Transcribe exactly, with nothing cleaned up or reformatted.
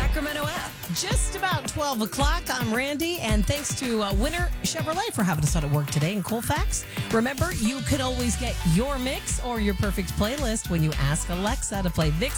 Sacramento app. Just about twelve o'clock. I'm Randy, and thanks to uh, Winter Chevrolet for having us out at work today in Colfax. Remember, you could always get your mix or your perfect playlist when you ask Alexa to play Vic's